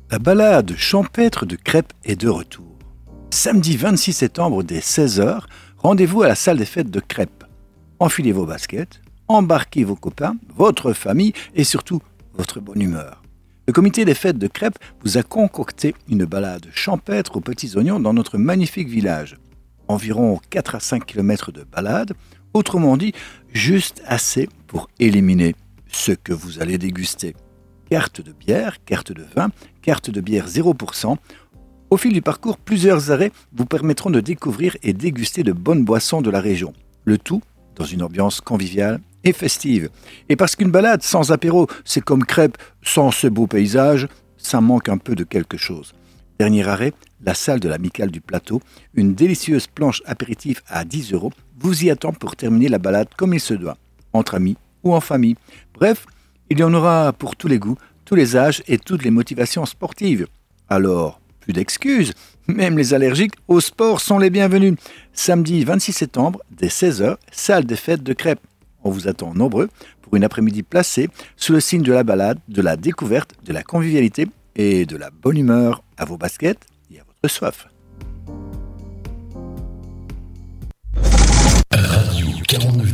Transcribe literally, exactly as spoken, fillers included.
La balade champêtre de Crêpes est de retour. Samedi vingt-six septembre dès seize heures, rendez-vous à la salle des fêtes de Crêpes. Enfilez vos baskets, embarquez vos copains, votre famille et surtout votre bonne humeur. Le comité des fêtes de Crêpes vous a concocté une balade champêtre aux petits oignons dans notre magnifique village. Environ quatre à cinq kilomètres de balade, autrement dit, juste assez pour éliminer ce que vous allez déguster. Carte de bière, carte de vin, carte de bière zéro pour cent. Au fil du parcours, plusieurs arrêts vous permettront de découvrir et déguster de bonnes boissons de la région. Le tout dans une ambiance conviviale et festive. Et parce qu'une balade sans apéro, c'est comme Crêpes sans ce beau paysage, ça manque un peu de quelque chose. Dernier arrêt, la salle de l'Amicale du Plateau, une délicieuse planche apéritif à dix euros, vous y attend pour terminer la balade comme il se doit, entre amis ou en famille. Bref, il y en aura pour tous les goûts, tous les âges et toutes les motivations sportives. Alors, plus d'excuses, même les allergiques au sport sont les bienvenus. Samedi vingt-six septembre, dès seize heures, salle des fêtes de Crêpes. On vous attend nombreux pour une après-midi placée sous le signe de la balade, de la découverte, de la convivialité et de la bonne humeur à vos baskets et à votre soif. Radio quarante-neuf